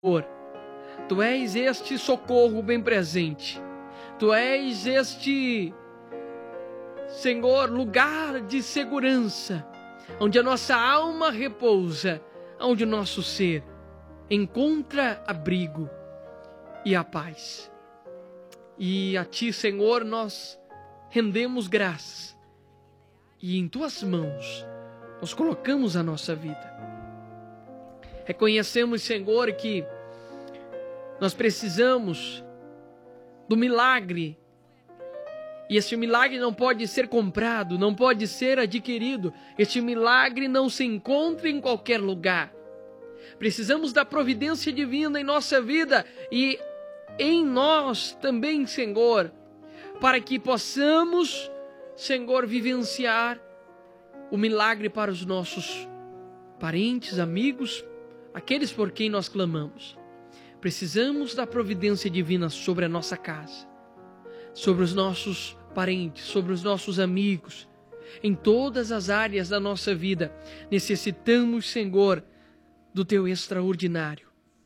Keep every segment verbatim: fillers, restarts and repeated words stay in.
Tu és este socorro bem presente. Tu és este, Senhor, lugar de segurança, onde a nossa alma repousa, onde o nosso ser encontra abrigo e a paz. E a Ti, Senhor, nós rendemos graças. E em Tuas mãos nós colocamos a nossa vida. Reconhecemos, Senhor, que nós precisamos do milagre. E este milagre não pode ser comprado, não pode ser adquirido. Este milagre não se encontra em qualquer lugar. Precisamos da providência divina em nossa vida e em nós também, Senhor, para que possamos, Senhor, vivenciar o milagre para os nossos parentes, amigos, aqueles por quem nós clamamos. Precisamos da providência divina sobre a nossa casa, sobre os nossos parentes, sobre os nossos amigos, em todas as áreas da nossa vida. Necessitamos, Senhor, do Teu extraordinário.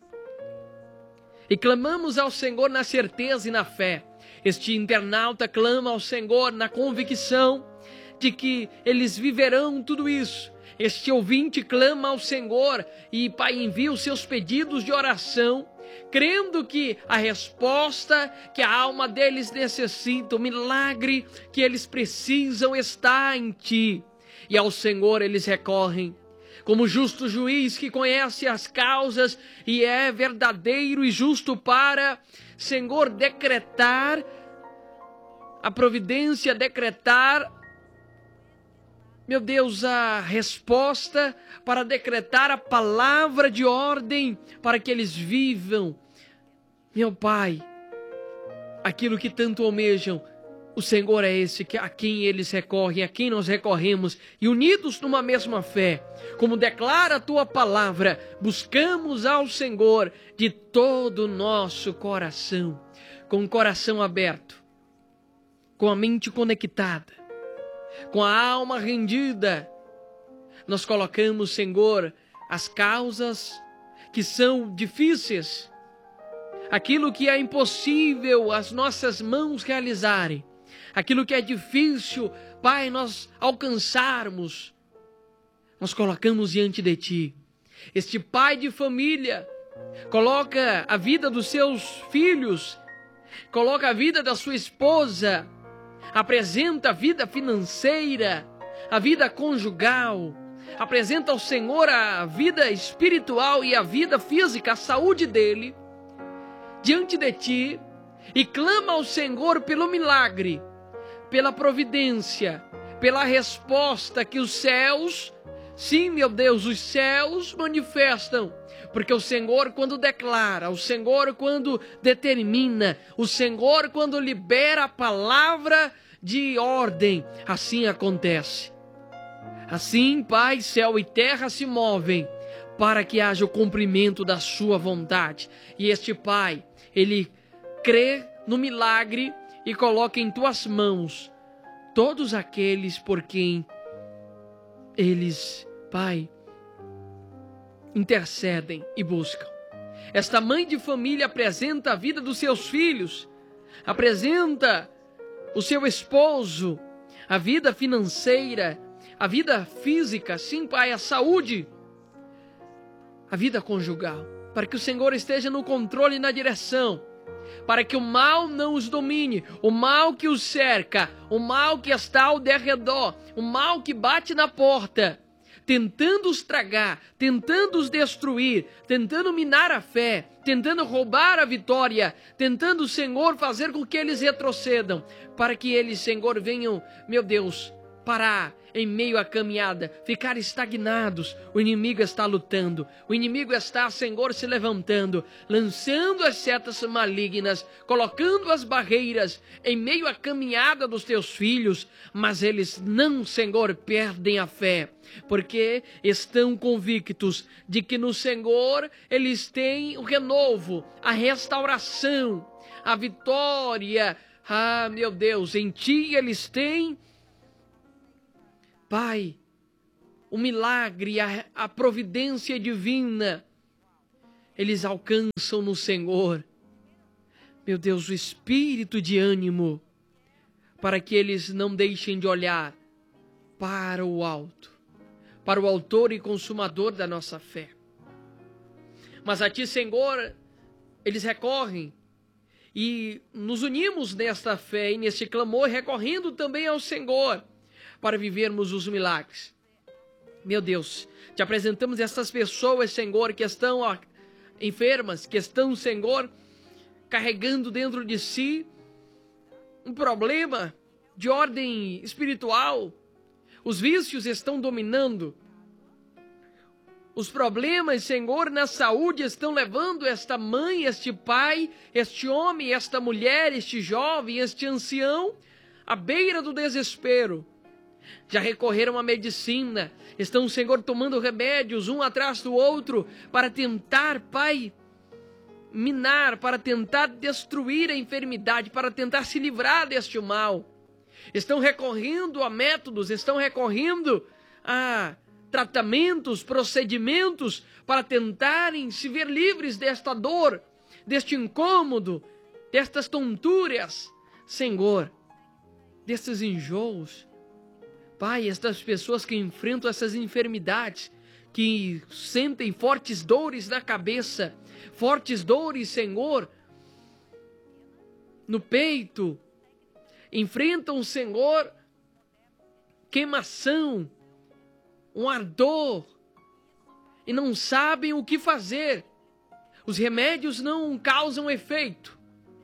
E clamamos ao Senhor na certeza e na fé. Este internauta clama ao Senhor na convicção de que eles viverão tudo isso. Este ouvinte clama ao Senhor e, Pai, envia os seus pedidos de oração, crendo que a resposta que a alma deles necessita, o milagre que eles precisam está em Ti. E ao Senhor eles recorrem, como justo juiz que conhece as causas e é verdadeiro e justo para, Senhor, decretar a providência, decretar, meu Deus, a resposta, para decretar a palavra de ordem, para que eles vivam, meu Pai, aquilo que tanto almejam. O Senhor é esse a quem eles recorrem, a quem nós recorremos, e unidos numa mesma fé, como declara a Tua palavra, buscamos ao Senhor de todo o nosso coração, com o coração aberto, com a mente conectada, com a alma rendida. Nós colocamos, Senhor, as causas que são difíceis, aquilo que é impossível as nossas mãos realizarem, aquilo que é difícil, Pai, nós alcançarmos, nós colocamos diante de Ti. Este pai de família coloca a vida dos seus filhos, coloca a vida da sua esposa, apresenta a vida financeira, a vida conjugal, apresenta ao Senhor a vida espiritual e a vida física, a saúde dele, diante de Ti, e clama ao Senhor pelo milagre, pela providência, pela resposta que os céus, sim, meu Deus, os céus manifestam, porque o Senhor quando declara, o Senhor quando determina, o Senhor quando libera a palavra de ordem, assim acontece. Assim, Pai, céu e terra se movem para que haja o cumprimento da sua vontade. E este Pai, ele crê no milagre e coloca em Tuas mãos todos aqueles por quem eles, Pai, intercedem e buscam. Esta mãe de família apresenta a vida dos seus filhos, apresenta o seu esposo, a vida financeira, a vida física, sim, Pai, a saúde, a vida conjugal, para que o Senhor esteja no controle e na direção, para que o mal não os domine, o mal que os cerca, o mal que está ao derredor, o mal que bate na porta, tentando os tragar, tentando os destruir, tentando minar a fé, tentando roubar a vitória, tentando, Senhor, fazer com que eles retrocedam, para que eles, Senhor, venham, meu Deus, parar em meio à caminhada, ficar estagnados. O inimigo está lutando, o inimigo está, Senhor, se levantando, lançando as setas malignas, colocando as barreiras em meio à caminhada dos Teus filhos, mas eles não, Senhor, perdem a fé, porque estão convictos de que no Senhor eles têm o renovo, a restauração, a vitória. Ah, meu Deus, em Ti eles têm, Pai, o milagre, a, a providência divina eles alcançam no Senhor, meu Deus, o espírito de ânimo, para que eles não deixem de olhar para o alto, para o autor e consumador da nossa fé. Mas a Ti, Senhor, eles recorrem e nos unimos nesta fé e neste clamor, recorrendo também ao Senhor para vivermos os milagres. Meu Deus, Te apresentamos essas pessoas, Senhor, que estão ó, enfermas, que estão, Senhor, carregando dentro de si um problema de ordem espiritual. Os vícios estão dominando. Os problemas, Senhor, na saúde estão levando esta mãe, este pai, este homem, esta mulher, este jovem, este ancião à beira do desespero. Já recorreram à medicina, estão, Senhor, tomando remédios um atrás do outro para tentar, Pai, minar, para tentar destruir a enfermidade, para tentar se livrar deste mal. Estão recorrendo a métodos, estão recorrendo a tratamentos, procedimentos para tentarem se ver livres desta dor, deste incômodo, destas tonturas, Senhor, destes enjoos. Pai, estas pessoas que enfrentam essas enfermidades, que sentem fortes dores na cabeça, fortes dores, Senhor, no peito, enfrentam, Senhor, queimação, um ardor, e não sabem o que fazer. Os remédios não causam efeito.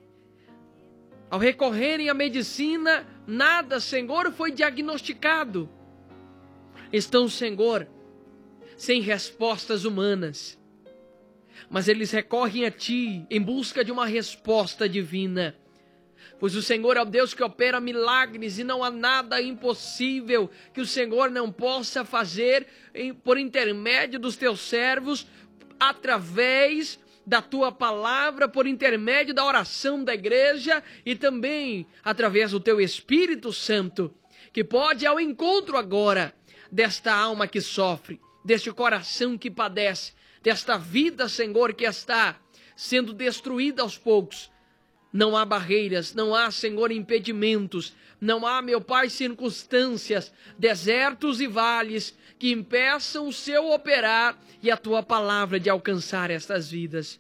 Ao recorrerem à medicina, nada, Senhor, foi diagnosticado. Estão, Senhor, sem respostas humanas. Mas eles recorrem a Ti em busca de uma resposta divina. Pois o Senhor é o Deus que opera milagres e não há nada impossível que o Senhor não possa fazer por intermédio dos Teus servos, através da Tua palavra, por intermédio da oração da igreja e também através do Teu Espírito Santo, que pode ir ao encontro agora desta alma que sofre, deste coração que padece, desta vida, Senhor, que está sendo destruída aos poucos. Não há barreiras, não há, Senhor, impedimentos, não há, meu Pai, circunstâncias, desertos e vales que impeçam o Seu operar e a Tua palavra de alcançar estas vidas.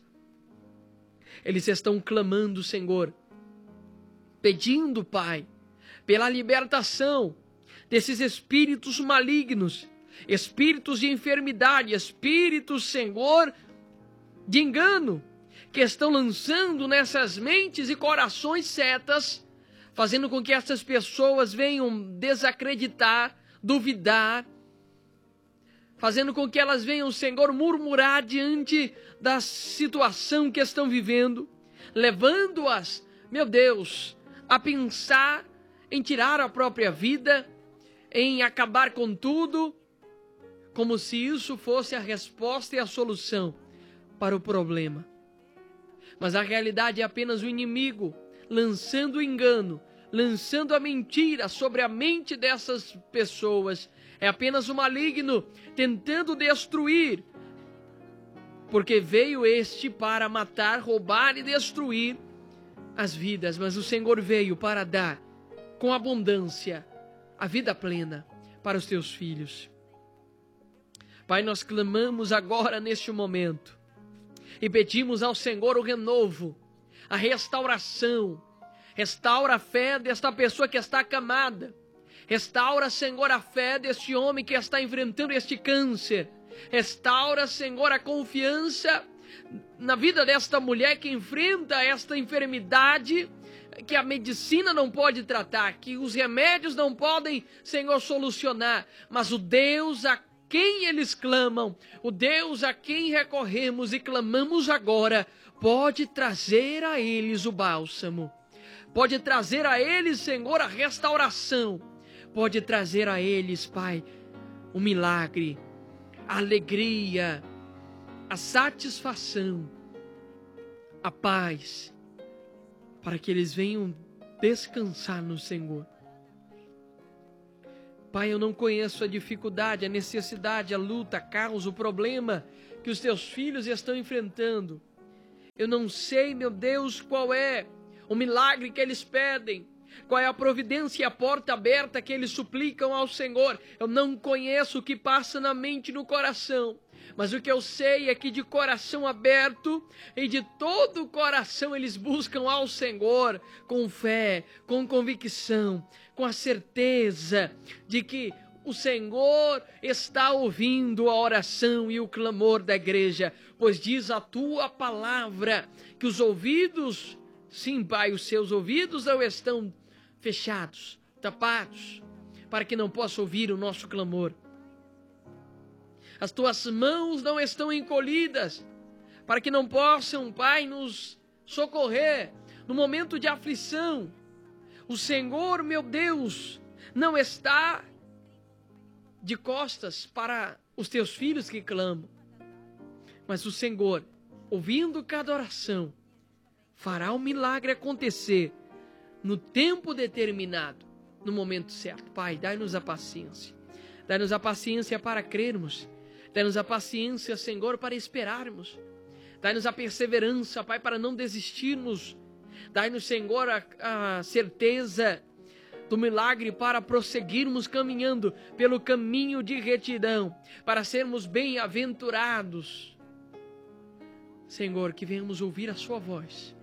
Eles estão clamando, Senhor, pedindo, Pai, pela libertação desses espíritos malignos, espíritos de enfermidade, espíritos, Senhor, de engano, que estão lançando nessas mentes e corações setas, fazendo com que essas pessoas venham desacreditar, duvidar, fazendo com que elas venham, Senhor, murmurar diante da situação que estão vivendo, levando-as, meu Deus, a pensar em tirar a própria vida, em acabar com tudo, como se isso fosse a resposta e a solução para o problema. Mas a realidade é apenas o inimigo lançando o engano, lançando a mentira sobre a mente dessas pessoas. É apenas o maligno tentando destruir, porque veio este para matar, roubar e destruir as vidas. Mas o Senhor veio para dar com abundância a vida plena para os Teus filhos. Pai, nós clamamos agora neste momento e pedimos ao Senhor o renovo, a restauração. Restaura a fé desta pessoa que está acamada. Restaura, Senhor, a fé deste homem que está enfrentando este câncer. Restaura, Senhor, a confiança na vida desta mulher que enfrenta esta enfermidade que a medicina não pode tratar, que os remédios não podem, Senhor, solucionar. Mas o Deus a quem eles clamam, o Deus a quem recorremos e clamamos agora, pode trazer a eles o bálsamo, pode trazer a eles, Senhor, a restauração, pode trazer a eles, Pai, o milagre, a alegria, a satisfação, a paz, para que eles venham descansar no Senhor. Pai, eu não conheço a dificuldade, a necessidade, a luta, a causa, o problema que os teus filhos estão enfrentando. Eu não sei, meu Deus, qual é o milagre que eles pedem, qual é a providência e a porta aberta que eles suplicam ao Senhor. Eu não conheço o que passa na mente e no coração, mas o que eu sei é que de coração aberto e de todo o coração eles buscam ao Senhor com fé, com convicção, com a certeza de que o Senhor está ouvindo a oração e o clamor da igreja, pois diz a tua palavra que os ouvidos, sim, Pai, os seus ouvidos não estão fechados, tapados, para que não possa ouvir o nosso clamor. As tuas mãos não estão encolhidas, para que não possam, Pai, nos socorrer no momento de aflição. O Senhor, meu Deus, não está de costas para os teus filhos que clamam, mas o Senhor, ouvindo cada oração, fará o milagre acontecer no tempo determinado, no momento certo. Pai, dai-nos a paciência, dai-nos a paciência para crermos, dai-nos a paciência, Senhor, para esperarmos, dai-nos a perseverança, Pai, para não desistirmos, dai-nos, Senhor, a, a certeza do milagre para prosseguirmos caminhando pelo caminho de retidão, para sermos bem-aventurados. Senhor, que venhamos ouvir a sua voz,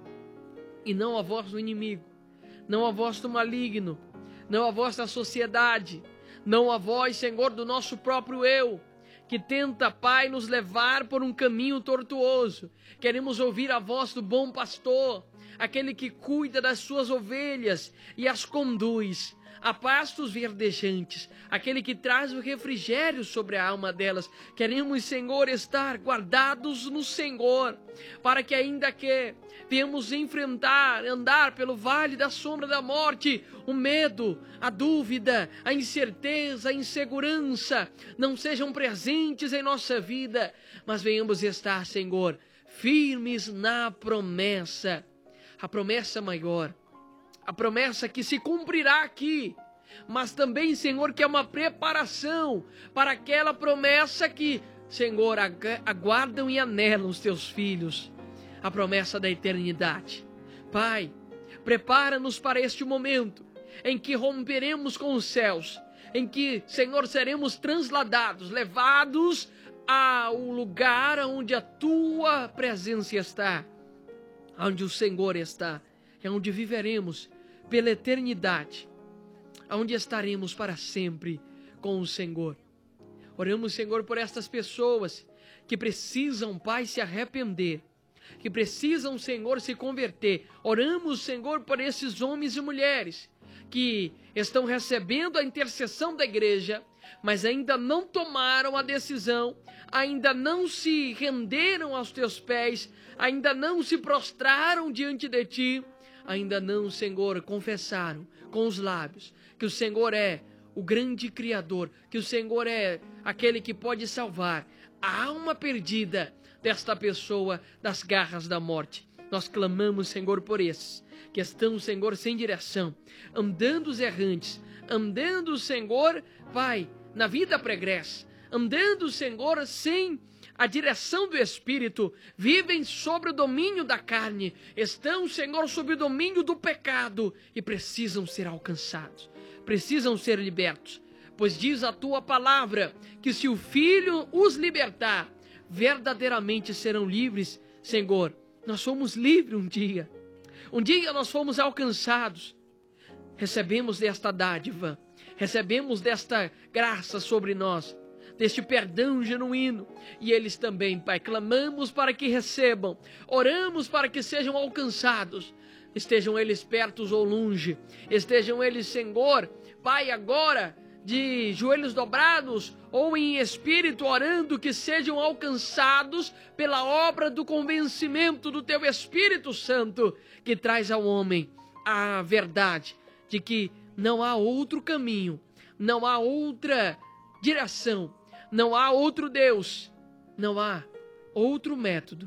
e não a voz do inimigo, não a voz do maligno, não a voz da sociedade, não a voz, Senhor, do nosso próprio eu, que tenta, Pai, nos levar por um caminho tortuoso. Queremos ouvir a voz do bom pastor, aquele que cuida das suas ovelhas e as conduz a pastos verdejantes, aquele que traz o refrigério sobre a alma delas. Queremos, Senhor, estar guardados no Senhor, para que ainda que venhamos enfrentar, andar pelo vale da sombra da morte, o medo, a dúvida, a incerteza, a insegurança não sejam presentes em nossa vida, mas venhamos estar, Senhor, firmes na promessa, a promessa maior, a promessa que se cumprirá aqui, mas também, Senhor, que é uma preparação para aquela promessa que, Senhor, aguardam e anelam os teus filhos, a promessa da eternidade. Pai, prepara-nos para este momento em que romperemos com os céus, em que, Senhor, seremos transladados, levados ao lugar onde a tua presença está, onde o Senhor está, é onde viveremos pela eternidade, onde estaremos para sempre com o Senhor. Oramos, Senhor, por estas pessoas que precisam, Pai, se arrepender, que precisam, Senhor, se converter. Oramos, Senhor, por esses homens e mulheres que estão recebendo a intercessão da igreja, mas ainda não tomaram a decisão, ainda não se renderam aos teus pés, ainda não se prostraram diante de ti, ainda não, Senhor, confessaram com os lábios que o Senhor é o grande Criador, que o Senhor é aquele que pode salvar a alma perdida desta pessoa das garras da morte. Nós clamamos, Senhor, por esses que estão, Senhor, sem direção, andando os errantes, andando, Senhor, Pai, na vida pregressa, andando, Senhor, sem a direção do Espírito, vivem sobre o domínio da carne, estão, Senhor, sob o domínio do pecado e precisam ser alcançados, precisam ser libertos, pois diz a tua palavra que se o Filho os libertar, verdadeiramente serão livres. Senhor, nós fomos livres um dia, um dia nós fomos alcançados, recebemos desta dádiva, recebemos desta graça sobre nós, deste perdão genuíno, e eles também, Pai, clamamos para que recebam, oramos para que sejam alcançados, estejam eles perto ou longe, estejam eles, Senhor, Pai, agora de joelhos dobrados ou em espírito orando, que sejam alcançados pela obra do convencimento do teu Espírito Santo, que traz ao homem a verdade de que não há outro caminho, não há outra direção, não há outro Deus, não há outro método,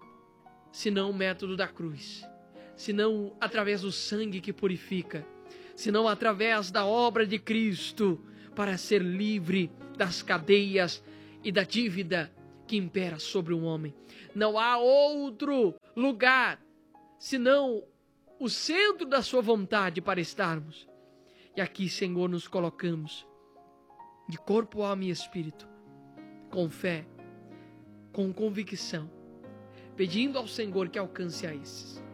senão o método da cruz, senão através do sangue que purifica, senão através da obra de Cristo, para ser livre das cadeias e da dívida que impera sobre o homem. Não há outro lugar senão o centro da sua vontade para estarmos. E aqui, Senhor, nos colocamos de corpo, alma e espírito, com fé, com convicção, pedindo ao Senhor que alcance a esses.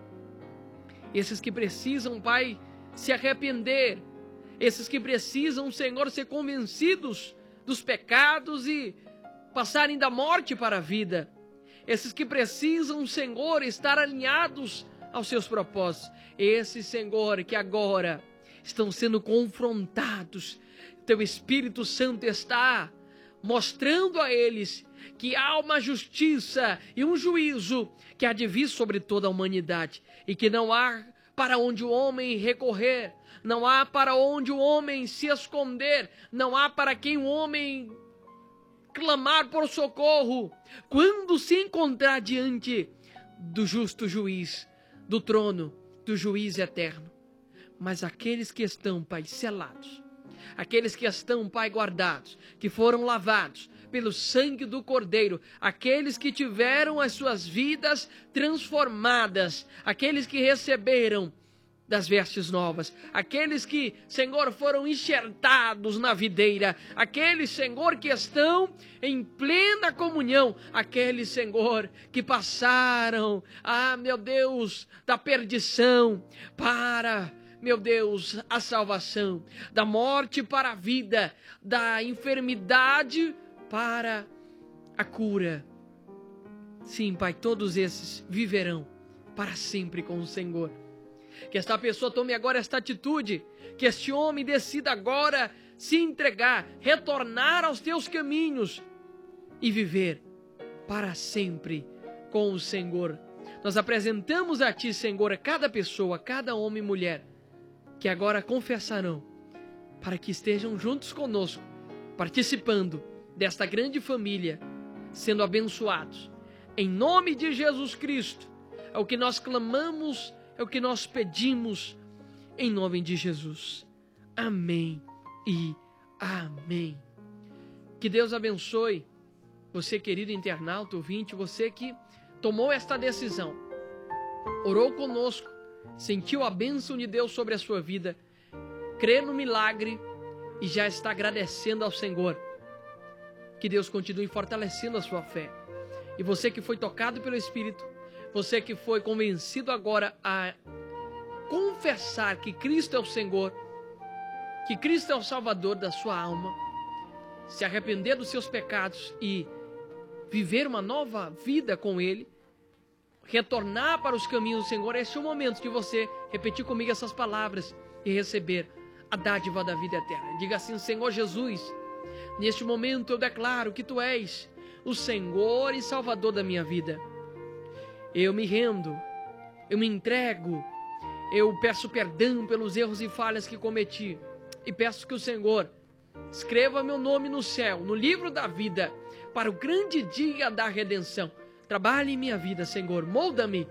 Esses que precisam, Pai, se arrepender. Esses que precisam, Senhor, ser convencidos dos pecados e passarem da morte para a vida. Esses que precisam, Senhor, estar alinhados aos seus propósitos. Esses, Senhor, que agora estão sendo confrontados. Teu Espírito Santo está mostrando a eles que há uma justiça e um juízo que há de vir sobre toda a humanidade e que não há para onde o homem recorrer, não há para onde o homem se esconder, não há para quem o homem clamar por socorro quando se encontrar diante do justo juiz, do trono do juiz eterno. Mas aqueles que estão, Pai, selados, aqueles que estão, Pai, guardados, que foram lavados pelo sangue do Cordeiro, aqueles que tiveram as suas vidas transformadas, aqueles que receberam das vestes novas, aqueles que, Senhor, foram enxertados na videira, aqueles, Senhor, que estão em plena comunhão, aqueles, Senhor, que passaram, ah, meu Deus, da perdição para, meu Deus, a salvação, da morte para a vida, da enfermidade para a cura. Sim, Pai, todos esses viverão para sempre com o Senhor. Que esta pessoa tome agora esta atitude, que este homem decida agora se entregar, retornar aos teus caminhos e viver para sempre com o Senhor. Nós apresentamos a Ti, Senhor, a cada pessoa, cada homem e mulher, que agora confessarão, para que estejam juntos conosco, participando desta grande família, sendo abençoados. Em nome de Jesus Cristo, é o que nós clamamos, é o que nós pedimos, em nome de Jesus. Amém e amém. Que Deus abençoe você, querido internauta, ouvinte, você que tomou esta decisão, orou conosco, sentiu a bênção de Deus sobre a sua vida, crê no milagre e já está agradecendo ao Senhor. Que Deus continue fortalecendo a sua fé. E você que foi tocado pelo Espírito, você que foi convencido agora a confessar que Cristo é o Senhor, que Cristo é o Salvador da sua alma, se arrepender dos seus pecados e viver uma nova vida com Ele, retornar para os caminhos do Senhor, este é o momento de você repetir comigo essas palavras e receber a dádiva da vida eterna. Diga assim: Senhor Jesus, neste momento eu declaro que Tu és o Senhor e Salvador da minha vida. Eu me rendo, eu me entrego, eu peço perdão pelos erros e falhas que cometi e peço que o Senhor escreva meu nome no céu, no livro da vida, para o grande dia da redenção. Trabalhe em minha vida, Senhor, molda-me,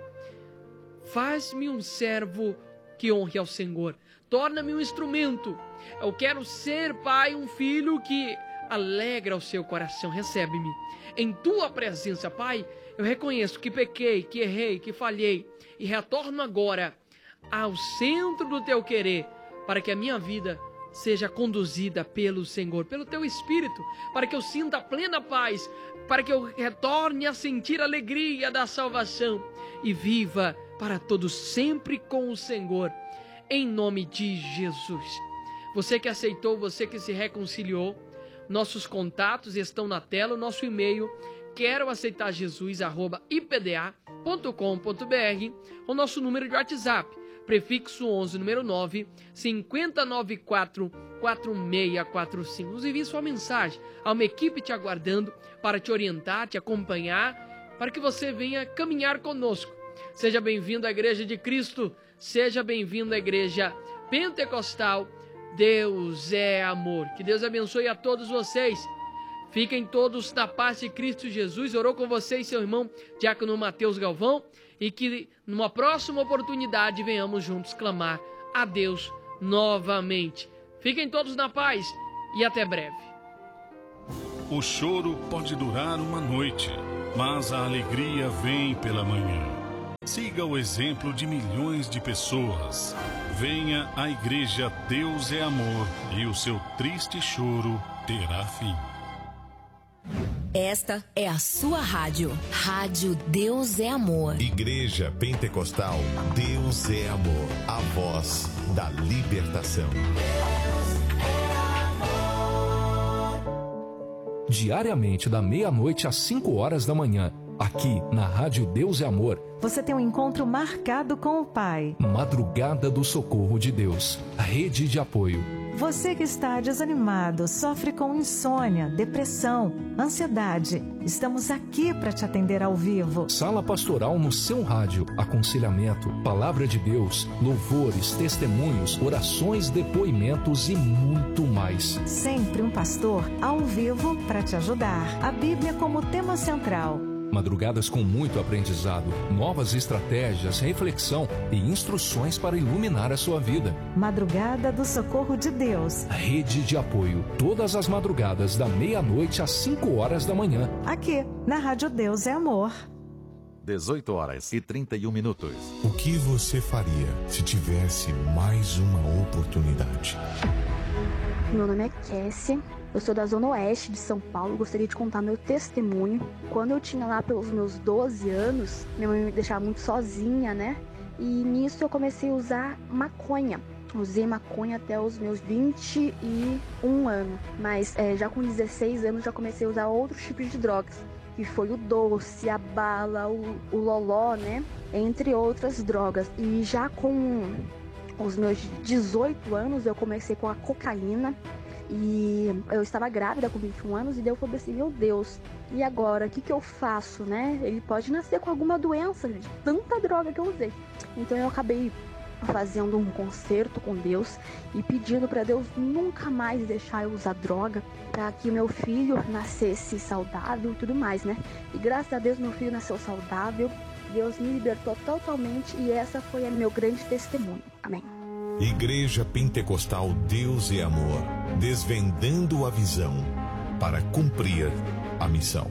faz-me um servo que honre ao Senhor, torna-me um instrumento. Eu quero ser, Pai, um filho que alegra o seu coração. Recebe-me em Tua presença, Pai. Eu reconheço que pequei, que errei, que falhei e retorno agora ao centro do Teu querer, para que a minha vida seja conduzida pelo Senhor, pelo Teu Espírito, para que eu sinta plena paz, para que eu retorne a sentir a alegria da salvação e viva para todos sempre com o Senhor, em nome de Jesus. Você que aceitou, você que se reconciliou, nossos contatos estão na tela, o nosso e-mail, quero aceitar Jesus, arroba i p d a ponto com ponto b r, o nosso número de WhatsApp, prefixo onze, número nove, cinco nove quatro, quatro seis quatro cinco. Nos envie sua mensagem, há uma equipe te aguardando para te orientar, te acompanhar, para que você venha caminhar conosco. Seja bem-vindo à Igreja de Cristo, seja bem-vindo à Igreja Pentecostal. Deus é amor. Que Deus abençoe a todos vocês. Fiquem todos na paz de Cristo Jesus. Orou com vocês seu irmão Diácono Mateus Galvão, e que numa próxima oportunidade venhamos juntos clamar a Deus novamente. Fiquem todos na paz e até breve. O choro pode durar uma noite, mas a alegria vem pela manhã. Siga o exemplo de milhões de pessoas. Venha à Igreja Deus é Amor e o seu triste choro terá fim. Esta é a sua rádio. Rádio Deus é Amor. Igreja Pentecostal Deus é Amor. A voz da libertação. Diariamente, da meia-noite às cinco horas da manhã, aqui na Rádio Deus é Amor. Você tem um encontro marcado com o Pai. Madrugada do Socorro de Deus. Rede de apoio. Você que está desanimado, sofre com insônia, depressão, ansiedade. Estamos aqui para te atender ao vivo. Sala pastoral no seu rádio. Aconselhamento, palavra de Deus, louvores, testemunhos, orações, depoimentos e muito mais. Sempre um pastor ao vivo para te ajudar. A Bíblia como tema central. Madrugadas com muito aprendizado, novas estratégias, reflexão e instruções para iluminar a sua vida. Madrugada do Socorro de Deus. Rede de apoio, todas as madrugadas da meia-noite às cinco horas da manhã. Aqui, na Rádio Deus é Amor. dezoito horas e trinta e um minutos. O que você faria se tivesse mais uma oportunidade? Meu nome é Kessia. Eu sou da Zona Oeste de São Paulo, gostaria de contar meu testemunho. Quando eu tinha lá pelos meus doze anos, minha mãe me deixava muito sozinha, né? E nisso eu comecei a usar maconha. Usei maconha até os meus vinte e um anos, mas é, já com dezesseis anos já comecei a usar outros tipos de drogas, que foi o doce, a bala, o, o loló, né? Entre outras drogas. E já com os meus dezoito anos eu comecei com a cocaína. E eu estava grávida com vinte e um anos e daí eu falei assim, meu Deus, e agora? O que que eu faço, né? Ele pode nascer com alguma doença de tanta droga que eu usei. Então eu acabei fazendo um concerto com Deus e pedindo para Deus nunca mais deixar eu usar droga, para que meu filho nascesse saudável e tudo mais, né? E graças a Deus meu filho nasceu saudável, Deus me libertou totalmente e essa foi o meu grande testemunho. Amém. Igreja Pentecostal Deus é Amor, desvendando a visão para cumprir a missão.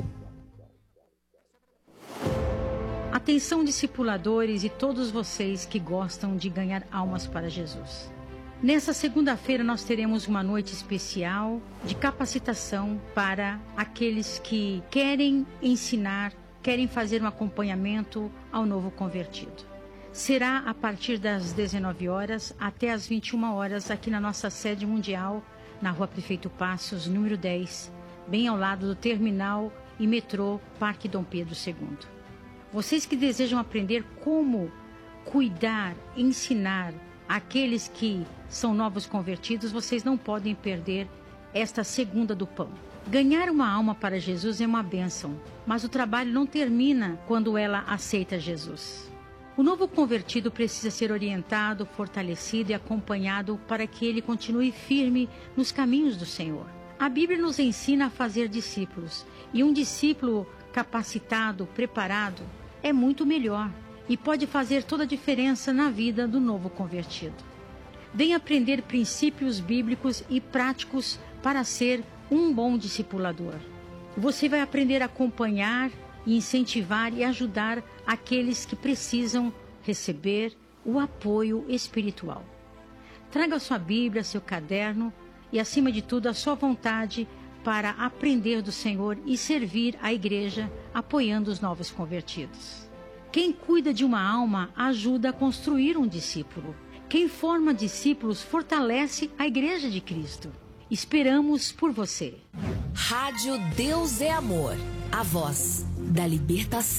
Atenção, discipuladores e todos vocês que gostam de ganhar almas para Jesus. Nessa segunda-feira nós teremos uma noite especial de capacitação para aqueles que querem ensinar, querem fazer um acompanhamento ao novo convertido. Será a partir das dezenove horas até as vinte e uma horas aqui na nossa sede mundial, na Rua Prefeito Passos, número dez, bem ao lado do terminal e metrô Parque Dom Pedro segundo. Vocês que desejam aprender como cuidar, ensinar aqueles que são novos convertidos, vocês não podem perder esta segunda do pão. Ganhar uma alma para Jesus é uma bênção, mas o trabalho não termina quando ela aceita Jesus. O novo convertido precisa ser orientado, fortalecido e acompanhado para que ele continue firme nos caminhos do Senhor. A Bíblia nos ensina a fazer discípulos, e um discípulo capacitado, preparado, é muito melhor e pode fazer toda a diferença na vida do novo convertido. Venha aprender princípios bíblicos e práticos para ser um bom discipulador. Você vai aprender a acompanhar e incentivar e ajudar aqueles que precisam receber o apoio espiritual. Traga sua Bíblia, seu caderno e, acima de tudo, a sua vontade para aprender do Senhor e servir a igreja apoiando os novos convertidos. Quem cuida de uma alma ajuda a construir um discípulo. Quem forma discípulos fortalece a igreja de Cristo. Esperamos por você. Rádio Deus é Amor, a voz da libertação.